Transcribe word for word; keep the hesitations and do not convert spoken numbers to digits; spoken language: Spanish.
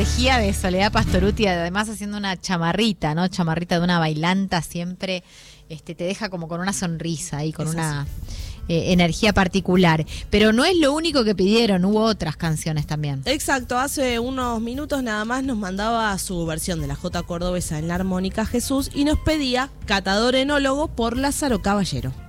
energía de Soledad Pastorutti, además haciendo una chamarrita, ¿no? Chamarrita de una bailanta siempre, este, te deja como con una sonrisa y con Es una así. eh, energía particular. Pero no es lo único que pidieron, hubo otras canciones también. Exacto, hace unos minutos nada más nos mandaba su versión de la Jota Cordobesa en la armónica Jesús y nos pedía Catador Enólogo por Lázaro Caballero.